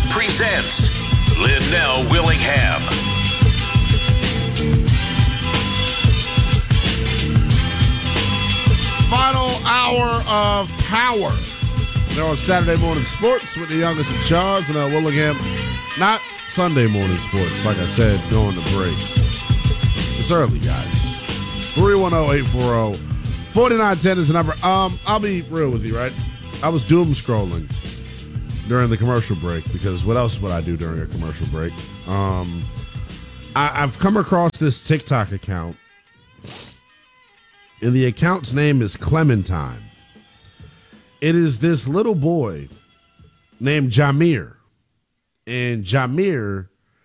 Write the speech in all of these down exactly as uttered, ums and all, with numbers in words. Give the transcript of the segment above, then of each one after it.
presents Linnell Willingham. Final hour of power. They're on Saturday morning sports with the youngest in charge, and uh, Willingham. Not Sunday morning sports, like I said during the break. It's early, guys. three one zero, eight four zero, four nine one zero is the number. Um, I'll be real with you, right? I was doom scrolling during the commercial break because what else would I do during a commercial break? Um, I, I've come across this TikTok account, and the account's name is Clementine. It is this little boy named Jameer. And Jameer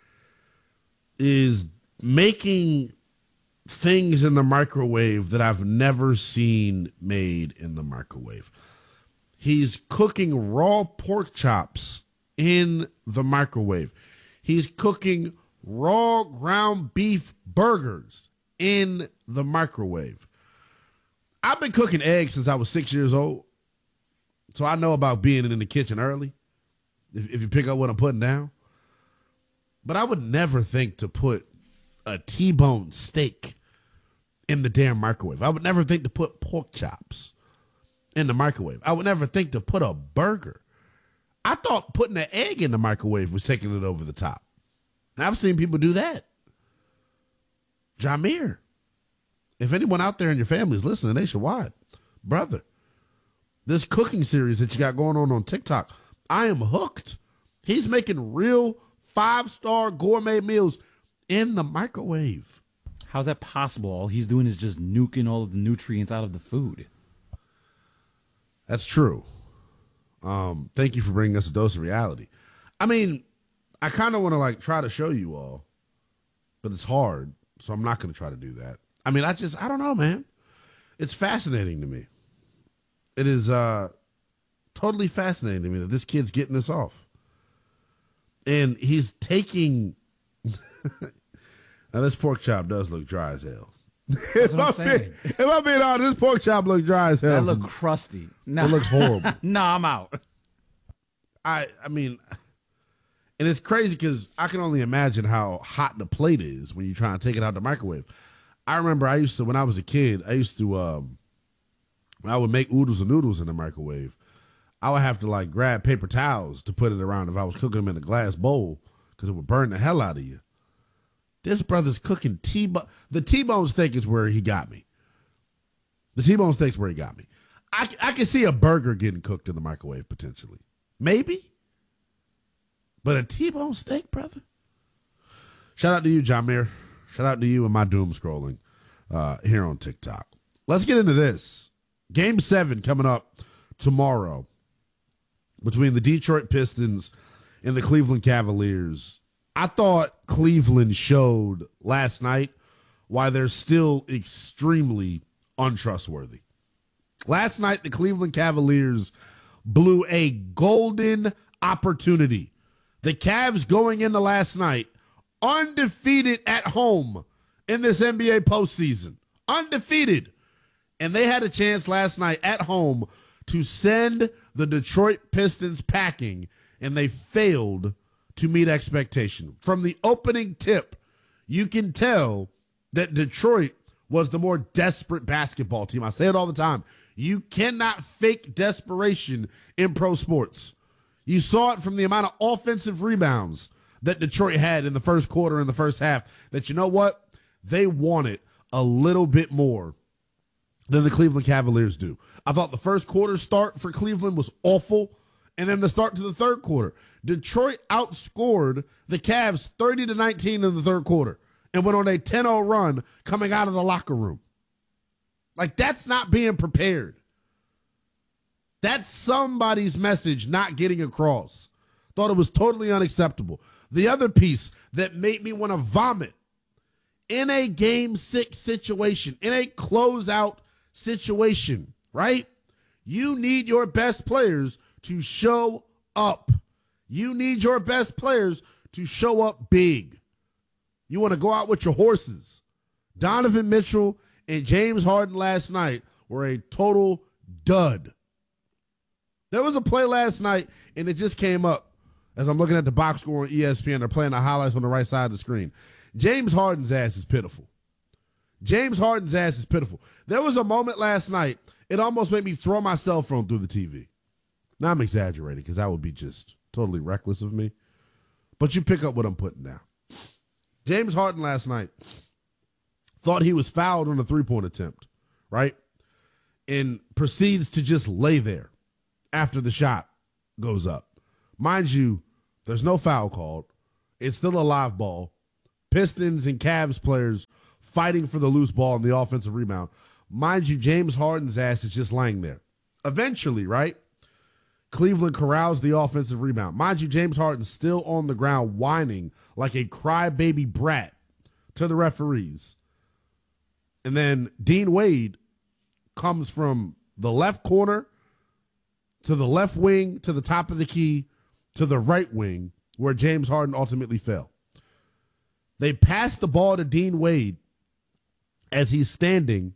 is making things in the microwave that I've never seen made in the microwave. He's cooking raw pork chops in the microwave. He's cooking raw ground beef burgers in the microwave. I've been cooking eggs since I was six years old. So I know about being in the kitchen early, if, if you pick up what I'm putting down. But I would never think to put a T-bone steak in the damn microwave. I would never think to put pork chops in the microwave. I would never think to put a burger. I thought putting an egg in the microwave was taking it over the top. Now, I've seen people do that. Jameer, if anyone out there in your family is listening nationwide, brother, this cooking series that you got going on on TikTok, I am hooked. He's making real five-star gourmet meals in the microwave. How's that possible? All he's doing is just nuking all of the nutrients out of the food. That's true. Um, thank you for bringing us a dose of reality. I mean, I kind of want to like try to show you all, but it's hard, so I'm not going to try to do that. I mean, I just, I don't know, man. It's fascinating to me. It is uh, totally fascinating to me that this kid's getting this off. And he's taking... Now, this pork chop does look dry as hell. That's what I'm saying. Being, if I'm being honest, this pork chop looks dry as hell. That look crusty. No. It looks horrible. No, I'm out. I, I mean... And it's crazy because I can only imagine how hot the plate is when you try and take it out of the microwave. I remember I used to, when I was a kid, I used to... Um, When I would make oodles and noodles in the microwave, I would have to like grab paper towels to put it around if I was cooking them in a glass bowl because it would burn the hell out of you. This brother's cooking T-bone. The T-bone steak is where he got me. The T-bone steak's where he got me. I, I can see a burger getting cooked in the microwave potentially. Maybe. But a T-bone steak, brother? Shout out to you, Jameer. Shout out to you and my doom scrolling uh, here on TikTok. Let's get into this. Game seven coming up tomorrow between the Detroit Pistons and the Cleveland Cavaliers. I thought Cleveland showed last night why they're still extremely untrustworthy. Last night, the Cleveland Cavaliers blew a golden opportunity. The Cavs going into last night undefeated at home in this N B A postseason. Undefeated. And they had a chance last night at home to send the Detroit Pistons packing, and they failed to meet expectation. From the opening tip, you can tell that Detroit was the more desperate basketball team. I say it all the time. You cannot fake desperation in pro sports. You saw it from the amount of offensive rebounds that Detroit had in the first quarter and the first half, that you know what? They wanted a little bit more than the Cleveland Cavaliers do. I thought the first quarter start for Cleveland was awful, and then the start to the third quarter. Detroit outscored the Cavs thirty to nineteen in the third quarter and went on a ten oh run coming out of the locker room. Like, that's not being prepared. That's somebody's message not getting across. Thought it was totally unacceptable. The other piece that made me want to vomit, in a game six situation, in a closeout situation, right? You need your best players to show up. You need your best players to show up big. You want to go out with your horses. Donovan Mitchell and James Harden last night were a total dud. There was a play last night, and it just came up as I'm looking at the box score on E S P N. They're playing the highlights on the right side of the screen. James Harden's ass is pitiful. James Harden's ass is pitiful. There was a moment last night, it almost made me throw my cell phone through the T V. Now, I'm exaggerating because that would be just totally reckless of me. But you pick up what I'm putting down. James Harden last night thought he was fouled on a three-point attempt, right? And proceeds to just lay there after the shot goes up. Mind you, there's no foul called. It's still a live ball. Pistons and Cavs players fighting for the loose ball and the offensive rebound. Mind you, James Harden's ass is just laying there. Eventually, right, Cleveland corrals the offensive rebound. Mind you, James Harden's still on the ground whining like a crybaby brat to the referees. And then Dean Wade comes from the left corner to the left wing to the top of the key to the right wing where James Harden ultimately fell. They pass the ball to Dean Wade as he's standing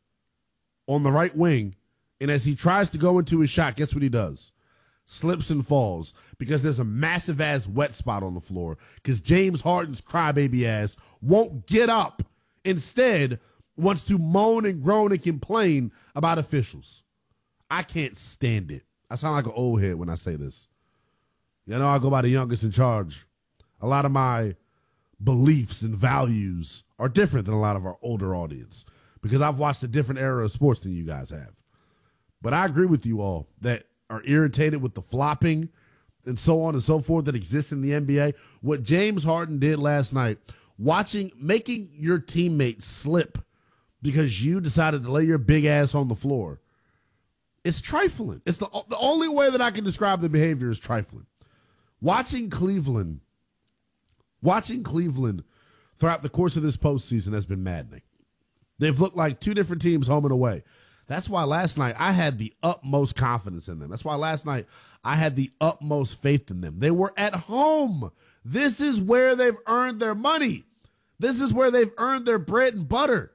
on the right wing, and as he tries to go into his shot, guess what he does? Slips and falls because there's a massive ass wet spot on the floor because James Harden's crybaby ass won't get up. Instead, wants to moan and groan and complain about officials. I can't stand it. I sound like an old head when I say this. You know, I go by the youngest in charge. A lot of my beliefs and values are different than a lot of our older audience because I've watched a different era of sports than you guys have. But I agree with you all that are irritated with the flopping and so on and so forth that exists in the N B A. What James Harden did last night, watching, making your teammates slip because you decided to lay your big ass on the floor, it's trifling. It's the, the only way that I can describe the behavior is trifling. Watching Cleveland, watching Cleveland throughout the course of this postseason has been maddening. They've looked like two different teams home and away. That's why last night I had the utmost confidence in them. That's why last night I had the utmost faith in them. They were at home. This is where they've earned their money. This is where they've earned their bread and butter.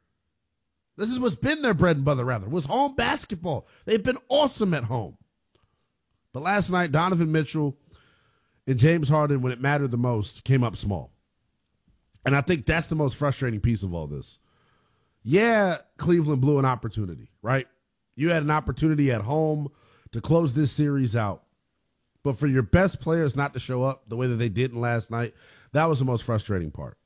This is what's been their bread and butter, rather, was home basketball. They've been awesome at home. But last night, Donovan Mitchell and James Harden, when it mattered the most, came up small. And I think that's the most frustrating piece of all this. Yeah, Cleveland blew an opportunity, right? You had an opportunity at home to close this series out. But for your best players not to show up the way that they didn't last night, that was the most frustrating part.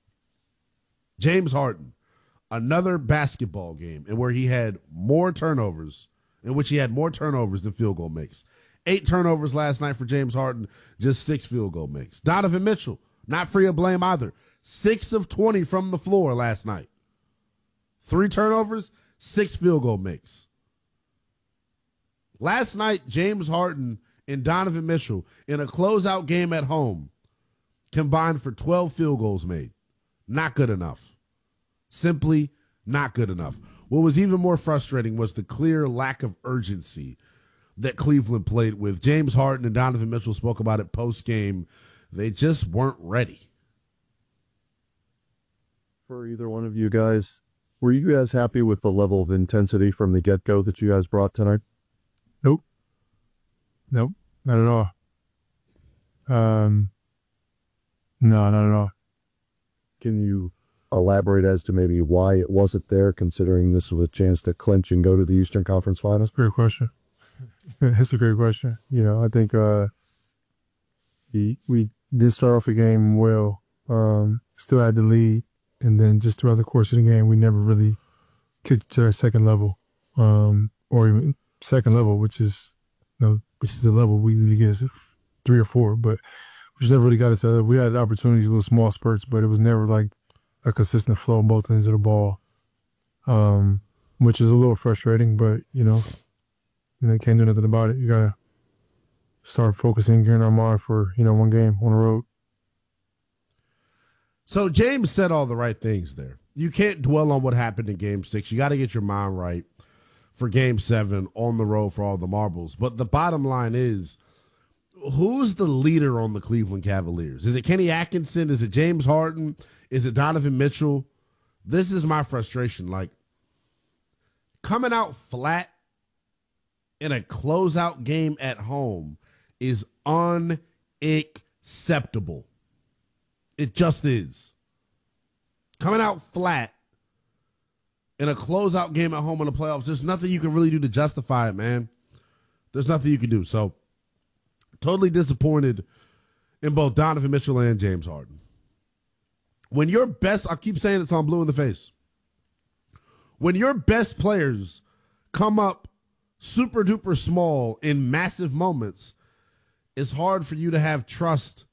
James Harden, another basketball game in where he had more turnovers, in which he had more turnovers than field goal makes. Eight turnovers last night for James Harden, just six field goal makes. Donovan Mitchell, not free of blame either. Six of twenty from the floor last night. Three turnovers, six field goal makes. Last night, James Harden and Donovan Mitchell in a closeout game at home combined for twelve field goals made. Not good enough. Simply not good enough. What was even more frustrating was the clear lack of urgency that Cleveland played with. James Harden and Donovan Mitchell spoke about it post-game. They just weren't ready. For either one of you guys, were you guys happy with the level of intensity from the get-go that you guys brought tonight? Nope. Nope. Not at all. Um, no, not at all. Can you elaborate as to maybe why it wasn't there, considering this was a chance to clinch and go to the Eastern Conference Finals? Great question. It's a great question. You know, I think uh, we, we did start off the game well, um, still had the lead, and then just throughout the course of the game, we never really kicked to our second level, um, or even second level, which is, you know, which is the level we usually get is three or four, but we just never really got it to. We had opportunities, little small spurts, but it was never like a consistent flow on both ends of the ball, um, which is a little frustrating, but, you know, you know, can't do nothing about it. You got to start focusing, gearing our mind for, you know, one game on the road. So James said all the right things there. You can't dwell on what happened in game six. You got to get your mind right for game seven on the road for all the marbles. But the bottom line is, who's the leader on the Cleveland Cavaliers? Is it Kenny Atkinson? Is it James Harden? Is it Donovan Mitchell? This is my frustration. Like, coming out flat in a closeout game at home is unacceptable. It just is. Coming out flat in a closeout game at home in the playoffs, there's nothing you can really do to justify it, man. There's nothing you can do. So, totally disappointed in both Donovan Mitchell and James Harden. When your best, I keep saying it till I'm blue in the face. When your best players come up super duper small in massive moments, it's hard for you to have trust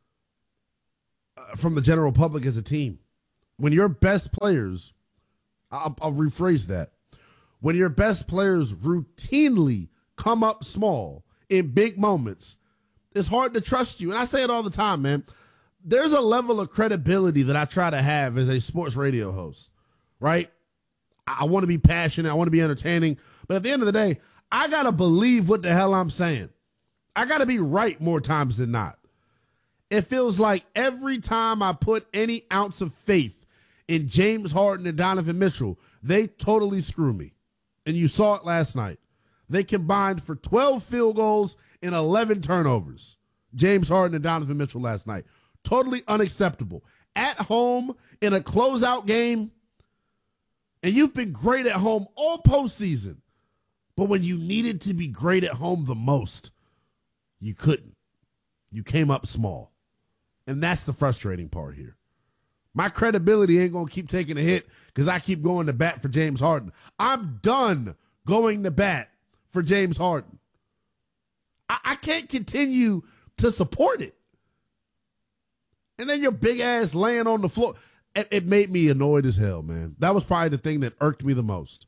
from the general public as a team. When your best players, I'll, I'll rephrase that. When your best players routinely come up small in big moments, it's hard to trust you. And I say it all the time, man. There's a level of credibility that I try to have as a sports radio host, right? I want to be passionate. I want to be entertaining. But at the end of the day, I got to believe what the hell I'm saying. I got to be right more times than not. It feels like every time I put any ounce of faith in James Harden and Donovan Mitchell, they totally screw me. And you saw it last night. They combined for twelve field goals and eleven turnovers. James Harden and Donovan Mitchell last night. Totally unacceptable. At home in a closeout game, and you've been great at home all postseason, but when you needed to be great at home the most, you couldn't. You came up small. And that's the frustrating part here. My credibility ain't going to keep taking a hit because I keep going to bat for James Harden. I'm done going to bat for James Harden. I, I can't continue to support it. And then your big ass laying on the floor. It, it made me annoyed as hell, man. That was probably the thing that irked me the most.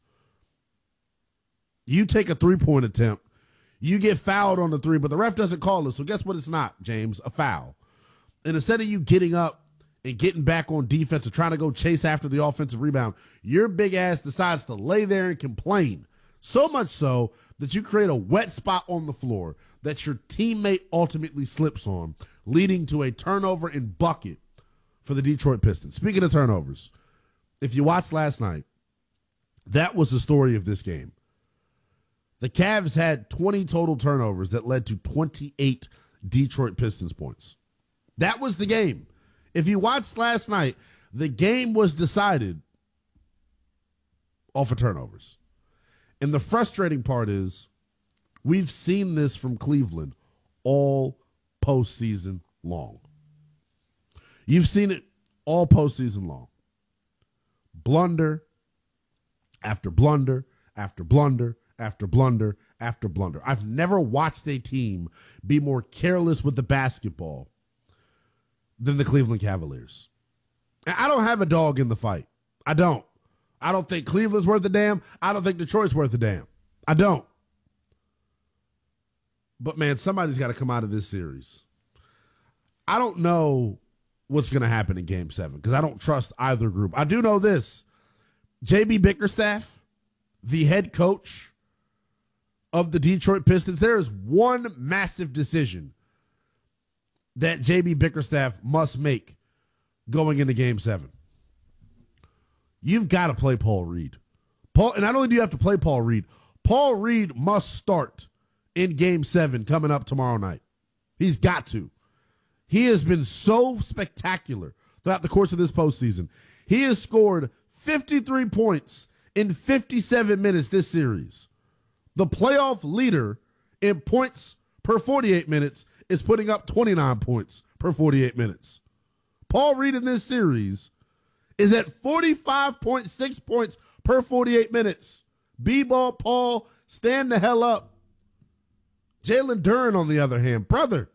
You take a three-point attempt. You get fouled on the three, but the ref doesn't call it. So guess what it's not, James? A foul. And instead of you getting up and getting back on defense or trying to go chase after the offensive rebound, your big ass decides to lay there and complain. So much so that you create a wet spot on the floor that your teammate ultimately slips on, leading to a turnover and bucket for the Detroit Pistons. Speaking of turnovers, if you watched last night, that was the story of this game. The Cavs had twenty total turnovers that led to twenty-eight Detroit Pistons points. That was the game. If you watched last night, the game was decided off of turnovers. And the frustrating part is we've seen this from Cleveland all postseason long. You've seen it all postseason long. Blunder after blunder after blunder after blunder after blunder. I've never watched a team be more careless with the basketball than the Cleveland Cavaliers. And I don't have a dog in the fight. I don't. I don't think Cleveland's worth a damn. I don't think Detroit's worth a damn. I don't. But, man, somebody's got to come out of this series. I don't know what's going to happen in Game seven because I don't trust either group. I do know this. J B Bickerstaff, the head coach of the Detroit Pistons, there is one massive decision that J B Bickerstaff must make going into Game seven. You've got to play Paul Reed. Paul, and not only do you have to play Paul Reed, Paul Reed must start in Game seven coming up tomorrow night. He's got to. He has been so spectacular throughout the course of this postseason. He has scored fifty-three points in fifty-seven minutes this series. The playoff leader in points per forty-eight minutes is putting up twenty-nine points per forty-eight minutes. Paul Reed in this series is at forty-five point six points per forty-eight minutes. B-ball Paul, stand the hell up. Jalen Duren, on the other hand, brother,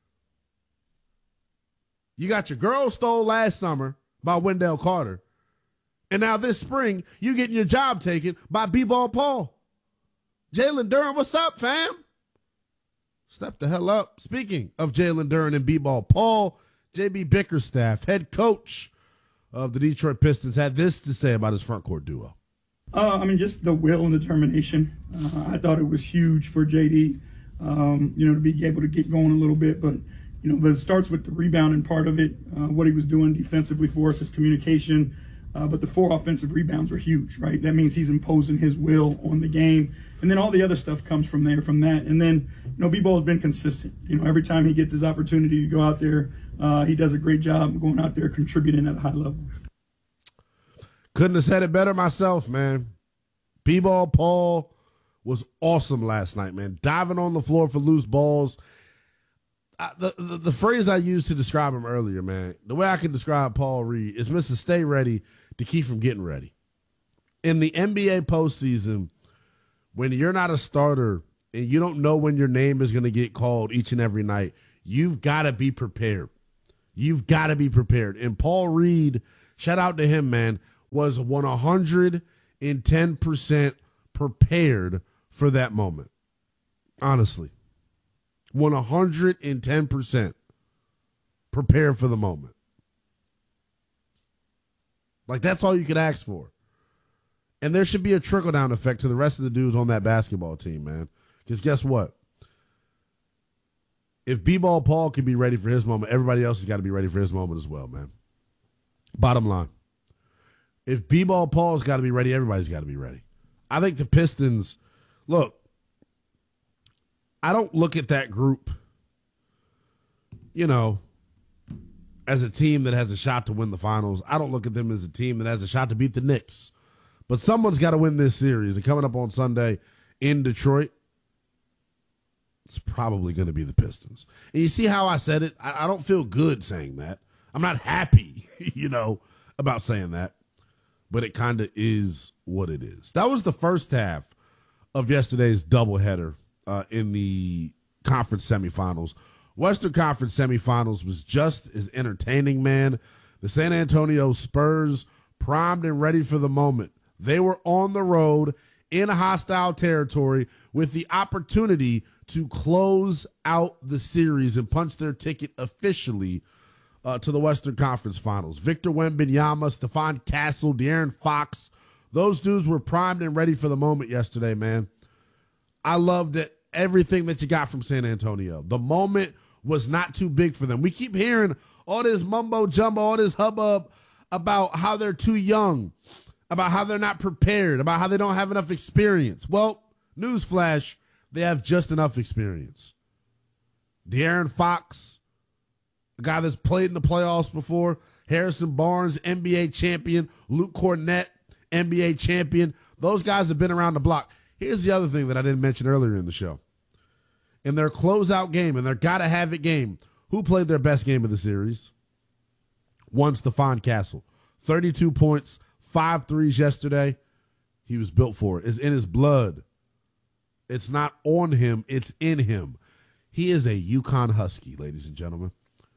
you got your girl stole last summer by Wendell Carter, and now this spring you getting your job taken by B-ball Paul. Jalen Duren, what's up, fam? Step the hell up. Speaking of Jalen Duren and B-ball Paul, J B Bickerstaff, head coach of the Detroit Pistons, had this to say about his front court duo. Uh, I mean, just the will and determination. Uh, I thought it was huge for J D, um, you know, to be able to get going a little bit. But, you know, but it starts with the rebounding part of it, uh, what he was doing defensively for us, his communication, Uh, but the four offensive rebounds are huge, right? That means he's imposing his will on the game. And then all the other stuff comes from there, from that. And then, you know, B-Ball has been consistent. You know, every time he gets his opportunity to go out there, uh, he does a great job going out there contributing at a high level. Couldn't have said it better myself, man. B-Ball Paul was awesome last night, man. Diving on the floor for loose balls. I, the, the the phrase I used to describe him earlier, man, the way I can describe Paul Reed is Mister Stay Ready to keep from getting ready. In the N B A postseason, when you're not a starter and you don't know when your name is going to get called each and every night, you've got to be prepared. You've got to be prepared. And Paul Reed, shout out to him, man, was one hundred ten percent prepared for that moment. Honestly. one hundred ten percent prepared for the moment. Like, that's all you could ask for. And there should be a trickle-down effect to the rest of the dudes on that basketball team, man. Because guess what? If B-Ball Paul can be ready for his moment, everybody else has got to be ready for his moment as well, man. Bottom line. If B-Ball Paul's got to be ready, everybody's got to be ready. I think the Pistons, look, I don't look at that group, you know, as a team that has a shot to win the finals. I don't look at them as a team that has a shot to beat the Knicks. But someone's got to win this series. And coming up on Sunday in Detroit, it's probably going to be the Pistons. And you see how I said it? I, I don't feel good saying that. I'm not happy, you know, about saying that. But it kind of is what it is. That was the first half of yesterday's doubleheader uh, in the conference semifinals. Western Conference semifinals was just as entertaining, man. The San Antonio Spurs primed and ready for the moment. They were on the road in hostile territory with the opportunity to close out the series and punch their ticket officially uh, to the Western Conference Finals. Victor Wembanyama, Stephon Castle, De'Aaron Fox, those dudes were primed and ready for the moment yesterday, man. I loved it. Everything that you got from San Antonio. The moment was not too big for them. We keep hearing all this mumbo jumbo, all this hubbub about how they're too young, about how they're not prepared, about how they don't have enough experience. Well, newsflash, they have just enough experience. De'Aaron Fox, a guy that's played in the playoffs before. Harrison Barnes, N B A champion. Luke Cornett, N B A champion. Those guys have been around the block. Here's the other thing that I didn't mention earlier in the show. In their closeout game, in their gotta-have-it game, who played their best game of the series? One, Stephon Castle. thirty-two points, five threes yesterday. He was built for it. It's in his blood. It's not on him. It's in him. He is a UConn Husky, ladies and gentlemen.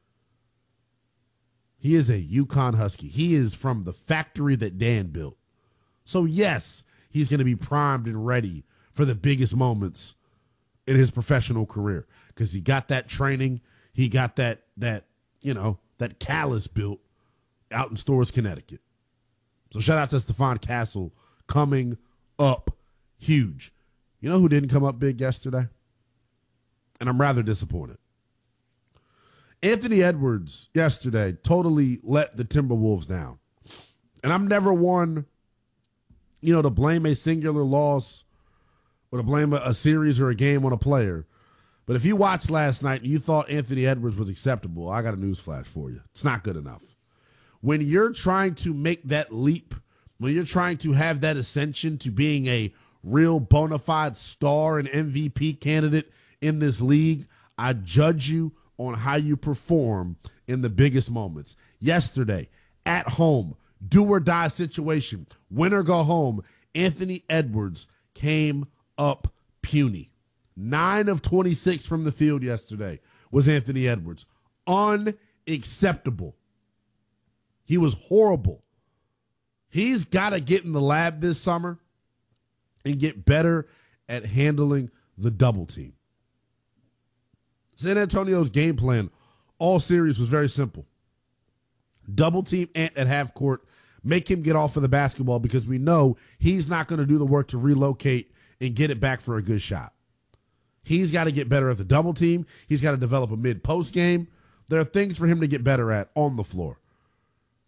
He is a UConn Husky. He is from the factory that Dan built. So, yes, he's going to be primed and ready for the biggest moments in his professional career because he got that training. He got that, that you know, that callus built out in Storrs, Connecticut. So shout out to Stephon Castle coming up huge. You know who didn't come up big yesterday? And I'm rather disappointed. Anthony Edwards yesterday totally let the Timberwolves down. And I'm never one, you know, to blame a singular loss or to blame a, a series or a game on a player. But if you watched last night and you thought Anthony Edwards was acceptable, I got a news flash for you. It's not good enough. When you're trying to make that leap, when you're trying to have that ascension to being a real bona fide star and M V P candidate in this league, I judge you on how you perform in the biggest moments. Yesterday, at home, do or die situation, win or go home, Anthony Edwards came up puny. nine of twenty-six from the field yesterday was Anthony Edwards. Unacceptable. He was horrible. He's got to get in the lab this summer and get better at handling the double team. San Antonio's game plan all series was very simple. Double team Ant at half court, make him get off of the basketball because we know he's not going to do the work to relocate and get it back for a good shot. He's got to get better at the double team. He's got to develop a mid-post game. There are things for him to get better at on the floor.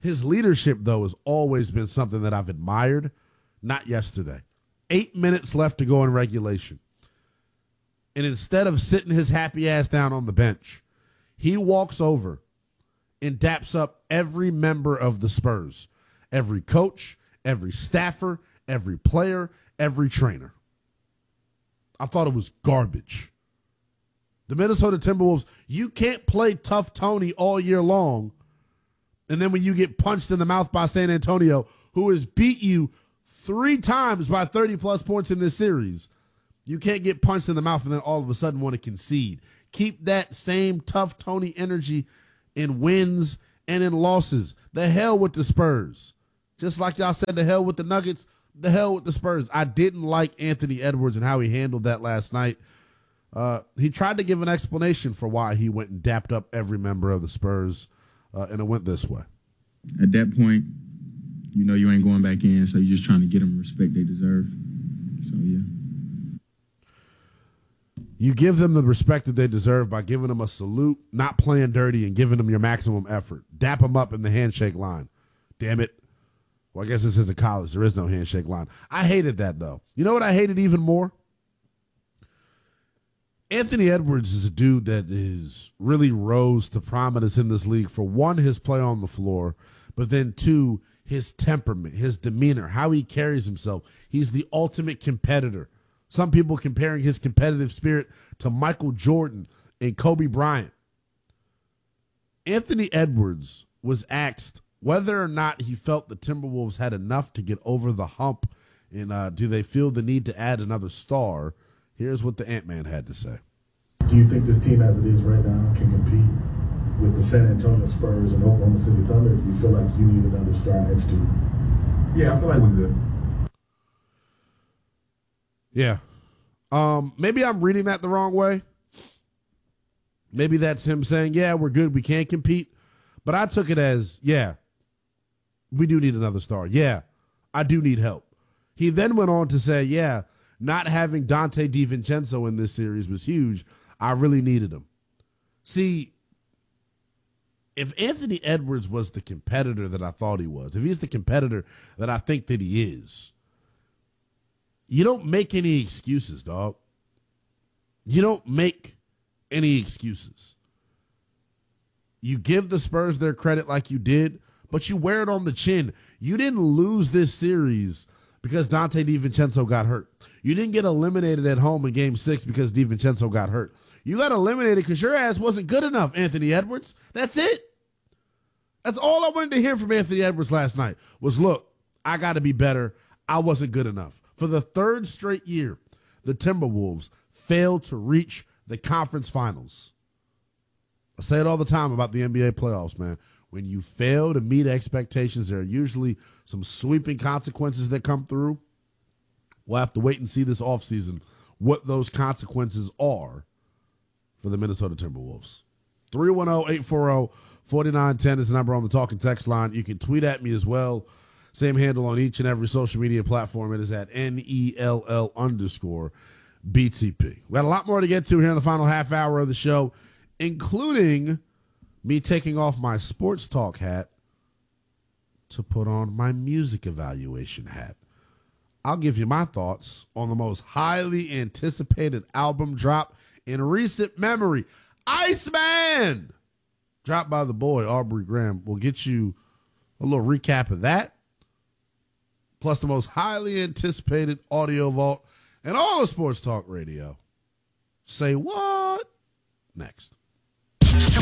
His leadership, though, has always been something that I've admired, not yesterday. Eight minutes left to go in regulation. And instead of sitting his happy ass down on the bench, he walks over and daps up every member of the Spurs, every coach, every staffer, every player, every trainer. I thought it was garbage. The Minnesota Timberwolves, you can't play tough Tony all year long, and then when you get punched in the mouth by San Antonio, who has beat you three times by thirty-plus points in this series, you can't get punched in the mouth and then all of a sudden want to concede. Keep that same tough Tony energy in wins and in losses. The hell with the Spurs. Just like y'all said, the hell with the Nuggets, the hell with the Spurs. I didn't like Anthony Edwards and how he handled that last night. Uh, he tried to give an explanation for why he went and dapped up every member of the Spurs, uh, and it went this way. At that point, you know you ain't going back in, so you're just trying to get them the respect they deserve. So, yeah. You give them the respect that they deserve by giving them a salute, not playing dirty, and giving them your maximum effort. Dap them up in the handshake line. Damn it. Well, I guess this isn't college. There is no handshake line. I hated that, though. You know what I hated even more? Anthony Edwards is a dude that is really rose to prominence in this league for, one, his play on the floor, but then, two, his temperament, his demeanor, how he carries himself. He's the ultimate competitor. Some people comparing his competitive spirit to Michael Jordan and Kobe Bryant. Anthony Edwards was asked whether or not he felt the Timberwolves had enough to get over the hump, and uh, do they feel the need to add another star. Here's what the Ant-Man had to say. Do you think this team as it is right now can compete with the San Antonio Spurs and Oklahoma City Thunder? Do you feel like you need another star next to you? Yeah, I feel like we're good. Yeah. Um, maybe I'm reading that the wrong way. Maybe that's him saying, yeah, we're good, we can't compete. But I took it as, yeah, we do need another star. Yeah, I do need help. He then went on to say, yeah, not having Dante DiVincenzo in this series was huge. I really needed him. See, if Anthony Edwards was the competitor that I thought he was, if he's the competitor that I think that he is, you don't make any excuses, dog. You don't make any excuses. You give the Spurs their credit like you did, but you wear it on the chin. You didn't lose this series because Dante DiVincenzo got hurt. You didn't get eliminated at home in game six because DiVincenzo got hurt. You got eliminated because your ass wasn't good enough, Anthony Edwards. That's it. That's all I wanted to hear from Anthony Edwards last night was, look, I got to be better. I wasn't good enough. For the third straight year, the Timberwolves failed to reach the conference finals. I say it all the time about the N B A playoffs, man. When you fail to meet expectations, there are usually some sweeping consequences that come through. We'll have to wait and see this offseason what those consequences are for the Minnesota Timberwolves. three one zero, eight four zero, four nine one zero is the number on the talking text line. You can tweet at me as well. Same handle on each and every social media platform. It is at N E L L underscore B T P. We got a lot more to get to here in the final half hour of the show, including me taking off my sports talk hat to put on my music evaluation hat. I'll give you my thoughts on the most highly anticipated album drop in recent memory, Iceman, dropped by the boy Aubrey Graham. We'll get you a little recap of that, plus the most highly anticipated audio vault and all of sports talk radio. Say what? Next.